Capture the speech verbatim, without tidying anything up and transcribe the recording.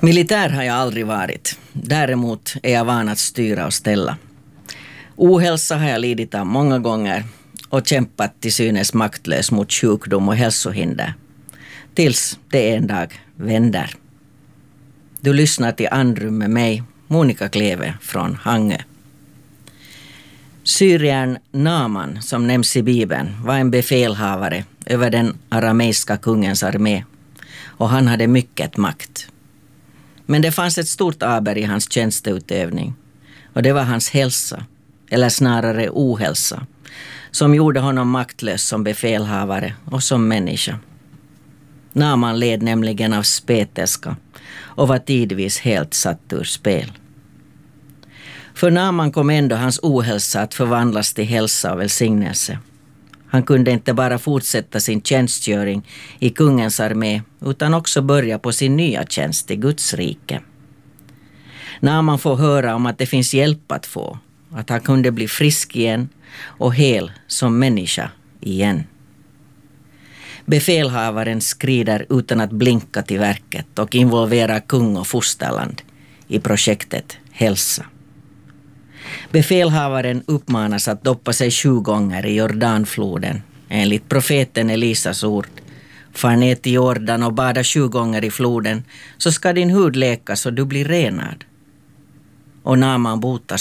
Militär har jag aldrig varit. Däremot är jag van att styra och ställa. Ohälsa har jag lidit av många gånger och kämpat till synes maktlös mot sjukdom och hälsohinder. Tills det en dag vänder. Du lyssnar till Andrum med mig, Monica Kleve från Hangö. Syriern Naaman, som nämns i Bibeln, var en befälhavare över den arameiska kungens armé och han hade mycket makt. Men det fanns ett stort aber i hans tjänsteutövning och det var hans hälsa, eller snarare ohälsa, som gjorde honom maktlös som befälhavare och som människa. Naaman led nämligen av spetälska och var tidvis helt satt ur spel. För Naaman kom ändå hans ohälsa att förvandlas till hälsa och välsignelse. Han kunde inte bara fortsätta sin tjänstgöring i kungens armé utan också börja på sin nya tjänst i Guds rike. Naaman får höra om att det finns hjälp att få, att han kunde bli frisk igen och hel som människa igen. Befälhavaren skrider utan att blinka till verket och involverar kung och fosterland i projektet Hälsa. Befälhavaren uppmanas att doppa sig sju gånger i Jordanfloden. Enligt profeten Elisas ord: far ner till Jordan och bada sju gånger i floden, så ska din hud läkas och du blir renad. Och Naaman botas